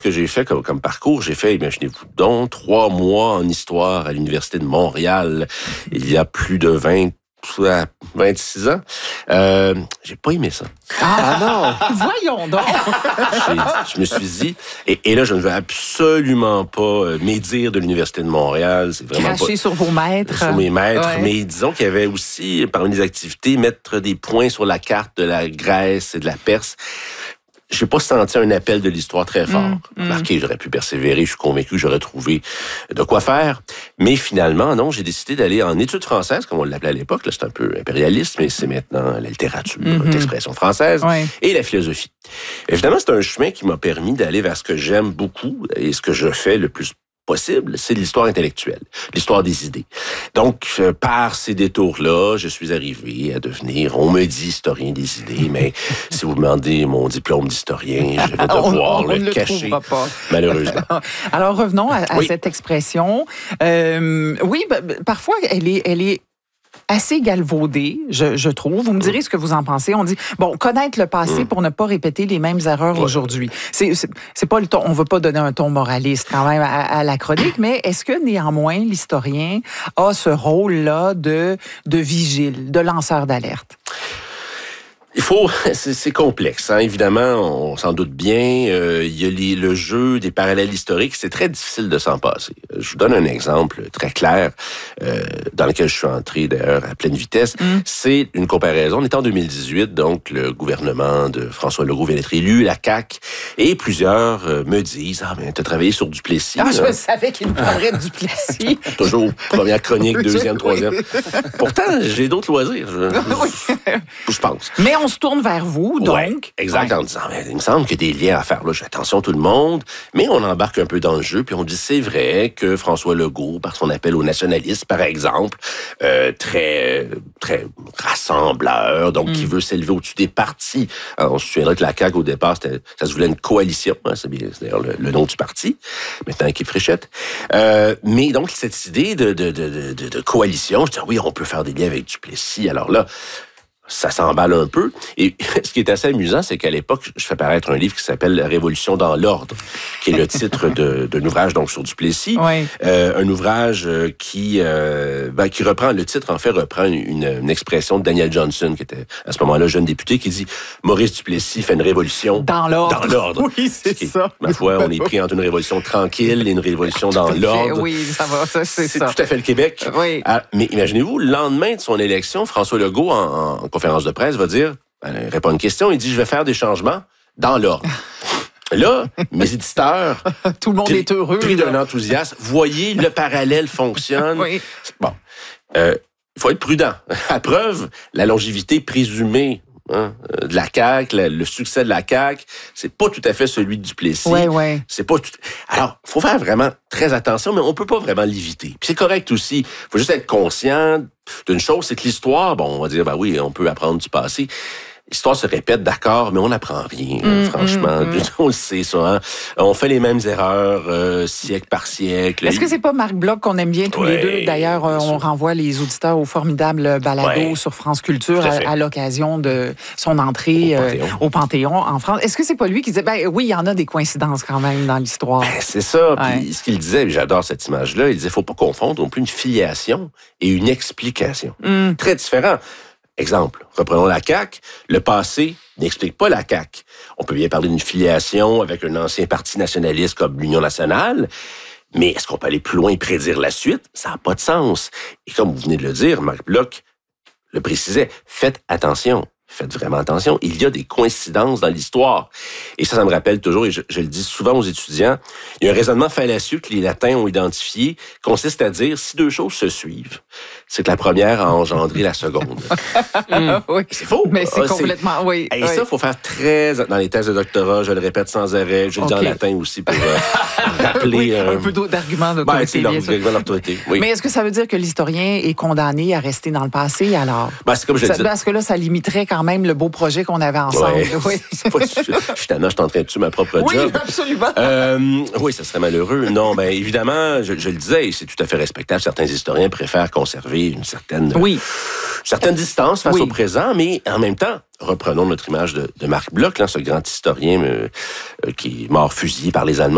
que j'ai fait comme parcours, j'ai fait, imaginez-vous donc, 3 mois en histoire à l'Université de Montréal, il y a plus de 26 ans. J'ai pas aimé ça. Ah non! Voyons donc! Je me suis dit, et là, je ne veux absolument pas médire de l'Université de Montréal. C'est vraiment Cracher pas sur vos maîtres. sur mes maîtres, Ouais. mais disons qu'il y avait aussi, parmi les activités, mettre des points sur la carte de la Grèce et de la Perse. J'ai pas senti un appel de l'histoire très fort. Remarquez, j'aurais pu persévérer, je suis convaincu que j'aurais trouvé de quoi faire. Mais finalement, non, j'ai décidé d'aller en études françaises, comme on l'appelait à l'époque. Là, c'est un peu impérialiste, mais c'est maintenant la littérature, l'expression française et la philosophie. Évidemment, c'est un chemin qui m'a permis d'aller vers ce que j'aime beaucoup et ce que je fais le plus possible, c'est l'histoire intellectuelle, l'histoire des idées. Donc, par ces détours-là, je suis arrivé à devenir, on me dit historien des idées, mais si vous demandez mon diplôme d'historien, je vais devoir le cacher, malheureusement. Alors, revenons à cette expression. Oui, parfois, elle est assez galvaudée, je trouve. Vous me direz ce que vous en pensez. On dit, bon, connaître le passé pour ne pas répéter les mêmes erreurs aujourd'hui. C'est pas le ton, on veut pas donner un ton moraliste quand même à la chronique, mais est-ce que néanmoins l'historien a ce rôle-là de vigile, de lanceur d'alerte? C'est complexe, hein. Évidemment, on s'en doute bien. Il y a le jeu des parallèles historiques, c'est très difficile de s'en passer. Je vous donne un exemple très clair, dans lequel je suis entré d'ailleurs à pleine vitesse. C'est une comparaison. On est en 2018, donc le gouvernement de François Legault vient d'être élu, la CAQ, et plusieurs me disent, mais t'as travaillé sur Duplessis. Ah, je savais qu'il me parlerait de Duplessis. Toujours première chronique, deuxième, troisième. Pourtant, j'ai d'autres loisirs, je pense. Mais on se tourne vers vous, donc. Ouais, exact, en disant, mais il me semble qu'il y a des liens à faire. Là, attention tout le monde, mais on embarque un peu dans le jeu, puis on dit, c'est vrai que François Legault, par son appel aux nationalistes, par exemple, très rassembleur, donc qui veut s'élever au-dessus des partis. Alors, on se souviendra que la CAQ, au départ, ça se voulait une coalition, hein, c'est d'ailleurs le nom du parti, maintenant équipe Fréchette. Mais donc, cette idée de coalition, je dis, oui, on peut faire des liens avec Duplessis. Alors là, ça s'emballe un peu. Et ce qui est assez amusant, c'est qu'à l'époque, je fais paraître un livre qui s'appelle « La Révolution dans l'ordre », qui est le titre d'un ouvrage donc sur Duplessis. Oui. Un ouvrage qui reprend, le titre en fait reprend une expression de Daniel Johnson, qui était à ce moment-là jeune député, qui dit « Maurice Duplessis fait une révolution dans l'ordre. » Dans l'ordre. Oui, c'est ça. Ma foi, on est pris entre une révolution tranquille et une révolution dans l'ordre. Oui, ça va, c'est ça. C'est tout à fait le Québec. Oui. Mais imaginez-vous, le lendemain de son élection, François Legault, en conférence de presse, va dire, répond à une question, il dit, je vais faire des changements dans l'ordre. Là, mes éditeurs, tout le monde est heureux. Pris d'un enthousiasme, voyez, le parallèle fonctionne. Oui. Bon, il faut être prudent. À preuve, la longévité présumée de la CAQ, le succès de la CAQ, c'est pas tout à fait celui de Duplessis. Ouais. C'est pas tout... Alors, faut faire vraiment très attention, mais on peut pas vraiment l'éviter. Puis c'est correct aussi. Faut juste être conscient d'une chose, c'est que l'histoire, bon, on va dire, oui, on peut apprendre du passé. L'histoire se répète, d'accord, mais on n'apprend rien, franchement. On le sait, ça. Hein? On fait les mêmes erreurs siècle par siècle. Est-ce que c'est pas Marc Bloch qu'on aime bien tous les deux? D'ailleurs, on renvoie les auditeurs au formidable balado sur France Culture à l'occasion de son entrée au Panthéon en France. Est-ce que c'est pas lui qui disait, oui, il y en a des coïncidences quand même dans l'histoire? C'est ça. Puis ce qu'il disait, j'adore cette image-là, il disait, faut pas confondre non plus une filiation et une explication. Très différent. Exemple, reprenons la CAQ. Le passé n'explique pas la CAQ. On peut bien parler d'une filiation avec un ancien parti nationaliste comme l'Union nationale, mais est-ce qu'on peut aller plus loin et prédire la suite? Ça n'a pas de sens. Et comme vous venez de le dire, Marc Bloch le précisait, faites attention. Faites vraiment attention, il y a des coïncidences dans l'histoire. Et ça me rappelle toujours, et je le dis souvent aux étudiants, il y a un raisonnement fallacieux que les latins ont identifié, consiste à dire, si deux choses se suivent, c'est que la première a engendré la seconde. Oui. C'est faux. Mais c'est complètement, oui. Et ça, il faut faire très... Dans les thèses de doctorat, je le répète sans arrêt, je le dis en latin aussi pour rappeler... un peu d'arguments d'autorité. L'argument d'autorité, oui. Mais est-ce que ça veveut dire que l'historien est condamné à rester dans le passé, alors? C'est comme je le dis. Parce que là, ça limiterait quand même le beau projet qu'on avait ensemble. Oui. Je suis en train de tuer ma propre job. Oui, absolument. Oui, ça serait malheureux. Non, évidemment, je le disais, et c'est tout à fait respectable. Certains historiens préfèrent conserver une certaine distance face au présent, mais en même temps, reprenons notre image de Marc Bloch, ce grand historien qui est mort fusillé par les Allemands